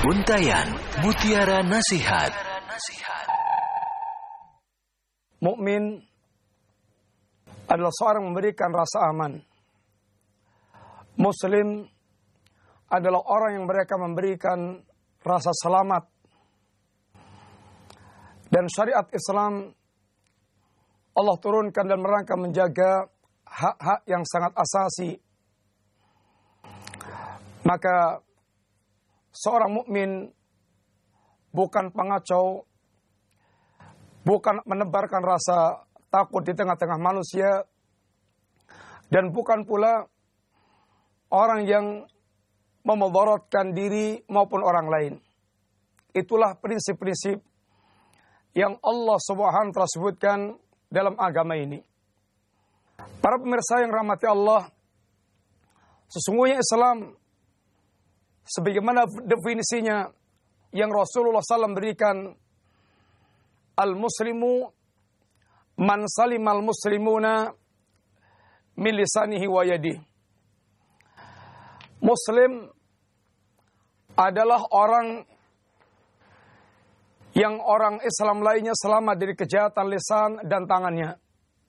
Untayan Mutiara Nasihat. Mukmin adalah seorang yang memberikan rasa aman. Muslim adalah orang yang mereka memberikan rasa selamat. Dan syariat Islam Allah turunkan dan merangka menjaga hak-hak yang sangat asasi. Maka seorang mukmin bukan pengacau, bukan menebarkan rasa takut di tengah-tengah manusia, dan bukan pula orang yang memudaratkan diri maupun orang lain. Itulah prinsip-prinsip yang Allah Subhanahu wa taala sebutkan dalam agama ini. Para pemirsa yang rahmati Allah, sesungguhnya Islam sebagaimana definisinya yang Rasulullah SAW berikan, al-muslimu man salimal muslimuna min lisanihi wa yadihi. Muslim adalah orang yang orang Islam lainnya selamat dari kejahatan lisan dan tangannya.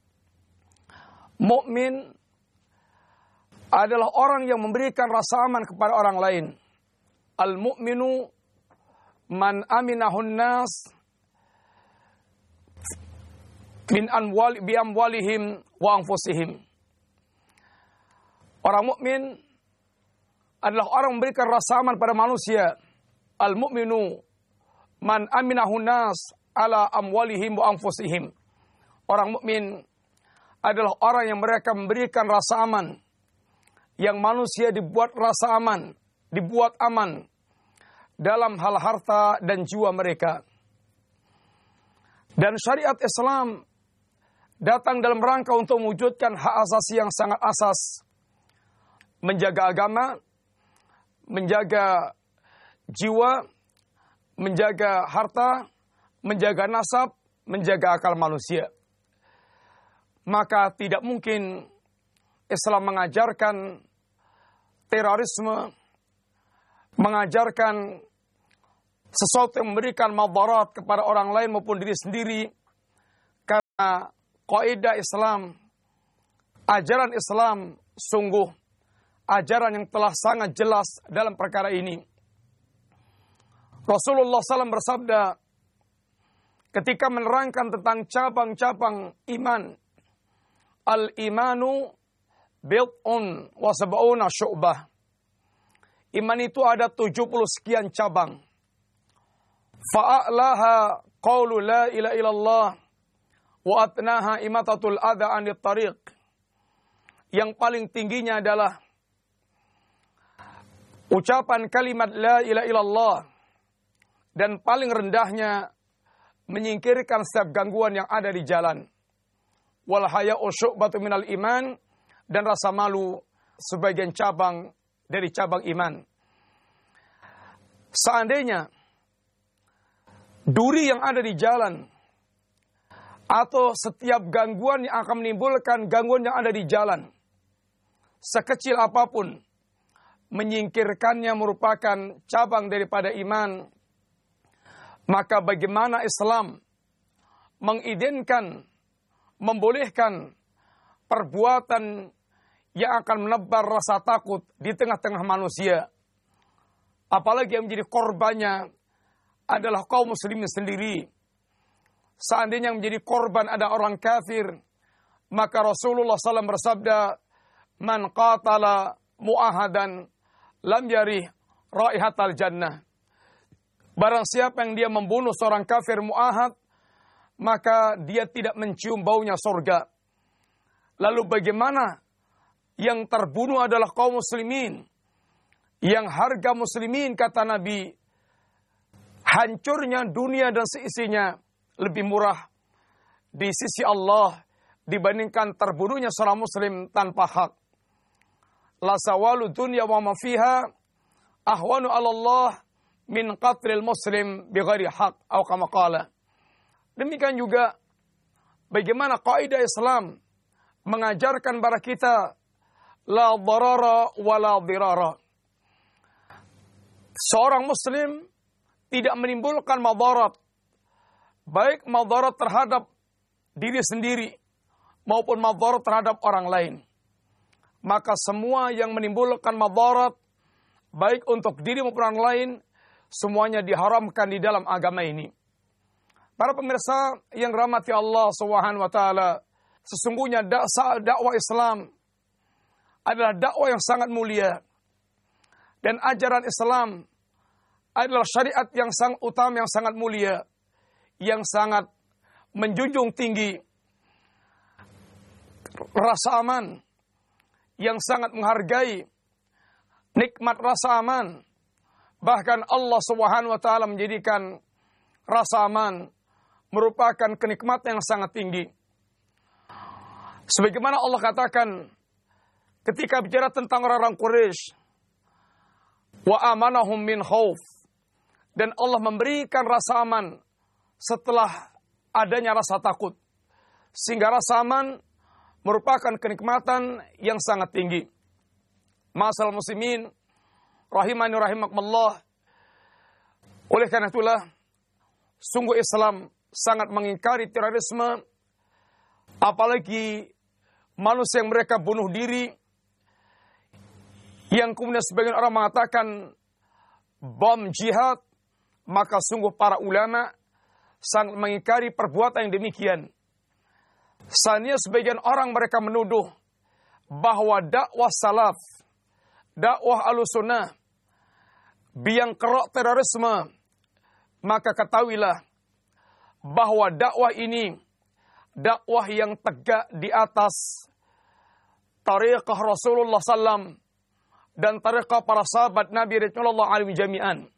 Mukmin adalah orang yang memberikan rasa aman kepada orang lain. Al-mu'minu man aminahun nas min amwalihim wa anfusihim. Orang mukmin adalah orang yang memberikan rasa aman pada manusia. Al-mu'minu man aminahun nas ala amwalihim wa anfusihim. Orang mukmin adalah orang yang mereka memberikan rasa aman, yang manusia dibuat rasa aman, dibuat aman dalam hal harta dan jiwa mereka. Dan syariat Islam datang dalam rangka untuk mewujudkan hak asasi yang sangat asas. Menjaga agama, menjaga jiwa, menjaga harta, menjaga nasab, menjaga akal manusia. Maka tidak mungkin Islam mengajarkan terorisme, mengajarkan sesuatu yang memberikan madarat kepada orang lain maupun diri sendiri, karena kaidah Islam, ajaran Islam sungguh ajaran yang telah sangat jelas dalam perkara ini. Rasulullah SAW bersabda ketika menerangkan tentang cabang-cabang iman, al-imanu bid'un wa sab'una syu'bah. Iman itu ada 70 sekian cabang. Fa'a'laha qawlu la ilaha illallah wa atnaha imatatul adha 'anit tariq. Yang paling tingginya adalah ucapan kalimat la ilaha illallah, dan paling rendahnya menyingkirkan setiap gangguan yang ada di jalan. Wal haya'u syu'batu minal iman, dan rasa malu sebagian cabang dari cabang iman. Seandainya duri yang ada di jalan atau setiap gangguan yang akan menimbulkan gangguan yang ada di jalan, sekecil apapun, menyingkirkannya merupakan cabang daripada iman, maka bagaimana Islam mengizinkan, membolehkan perbuatan yang akan menebar rasa takut di tengah-tengah manusia, apalagi yang menjadi korbannya adalah kaum muslimin sendiri. Seandainya yang menjadi korban ada orang kafir, maka Rasulullah SAW bersabda, man qatala mu'ahadan lam yarih raihatal jannah. Barang siapa yang dia membunuh seorang kafir mu'ahad, maka dia tidak mencium baunya surga. Lalu bagaimana yang terbunuh adalah kaum muslimin, yang harga muslimin, kata Nabi, hancurnya dunia dan seisinya lebih murah di sisi Allah dibandingkan terbunuhnya seorang muslim tanpa hak. La sawalu dunya wa ma fiha ahwanu 'ala Allah min qatlil muslim bighairi haq, atau kama qala. Demikian juga bagaimana kaidah Islam mengajarkan kepada kita la darara wa la dirara. seorang muslim tidak menimbulkan madarat, baik madarat terhadap diri sendiri maupun madarat terhadap orang lain. Maka semua yang menimbulkan madarat baik untuk diri maupun orang lain, semuanya diharamkan di dalam agama ini. Para pemirsa yang rahmati Allah Subhanahu wa taala, sesungguhnya dakwah Islam adalah dakwah yang sangat mulia. Dan ajaran Islam adalah syariat yang sangat utama, yang sangat mulia, yang sangat menjunjung tinggi rasa aman, yang sangat menghargai nikmat rasa aman. Bahkan Allah Subhanahu wa taala menjadikan rasa aman merupakan kenikmatan yang sangat tinggi. Sebagaimana Allah katakan ketika bicara tentang orang-orang Quraisy, wa amanahum min khauf, dan Allah memberikan rasa aman setelah adanya rasa takut, sehingga rasa aman merupakan kenikmatan yang sangat tinggi. Ma'asyiral muslimin rahimani rahimakumullah, oleh karena itulah sungguh Islam sangat mengingkari terorisme, apalagi manusia yang mereka bunuh diri, yang kemudian sebagian orang mengatakan bom jihad. Maka sungguh para ulama sangat mengingkari perbuatan yang demikian. Seandainya sebagian orang mereka menuduh bahwa dakwah salaf, dakwah Ahlussunnah biang kerok terorisme, maka ketahuilah bahwa dakwah ini dakwah yang tegak di atas tariqah Rasulullah SAW dan tariqah para sahabat Nabi Rasulullah alaihi jami'an.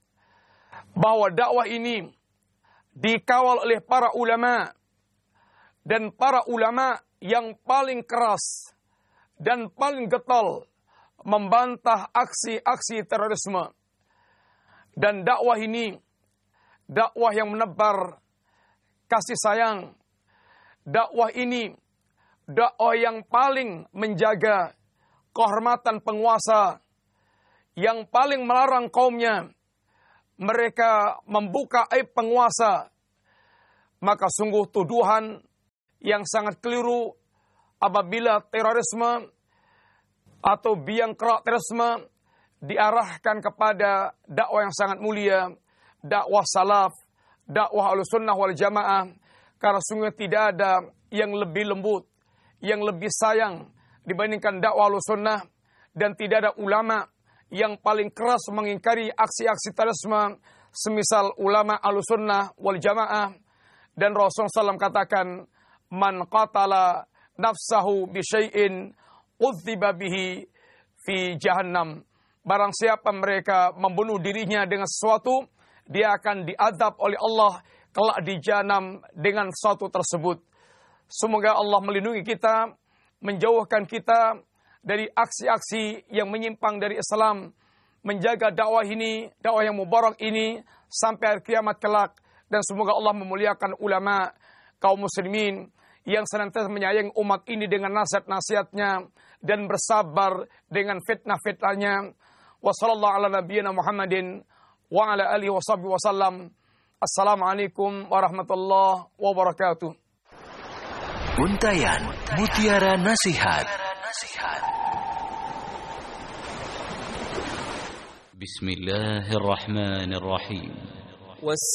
Bahwa dakwah ini dikawal oleh para ulama, dan para ulama yang paling keras dan paling getol membantah aksi-aksi terorisme. Dan dakwah ini dakwah yang menebar kasih sayang. Dakwah ini dakwah yang paling menjaga kehormatan penguasa, yang paling melarang kaumnya mereka membuka aib penguasa. Maka sungguh tuduhan yang sangat keliru apabila terorisme atau biang kerok terorisme diarahkan kepada dakwah yang sangat mulia, dakwah salaf, dakwah Ahlussunnah wal Jamaah. Karena sungguh tidak ada yang lebih lembut, yang lebih sayang dibandingkan dakwah Ahlussunnah, dan tidak ada ulama yang paling keras mengingkari aksi-aksi terorisme semisal ulama Ahlussunnah wal Jamaah. Dan Rasulullah SAW katakan, man qatala nafsahu bi syai'in udziba bihi fi jahannam. Barang siapa mereka membunuh dirinya dengan sesuatu, dia akan diazab oleh Allah kelak di jahanam dengan sesuatu tersebut. Semoga Allah melindungi kita, menjauhkan kita dari aksi-aksi yang menyimpang dari Islam, menjaga dakwah ini, dakwah yang mubarak ini sampai hari kiamat kelak. Dan semoga Allah memuliakan ulama kaum muslimin yang senantiasa menyayangi umat ini dengan nasihat-nasihatnya dan bersabar dengan fitnah-fitnahnya. Wa sallallahu ala nabiyyina Muhammadin wa ala alihi wa sahbihi wa sallam. Assalamualaikum warahmatullahi wabarakatuh. Untayan Mutiara Nasihat. Bismillahirrahmanirrahim.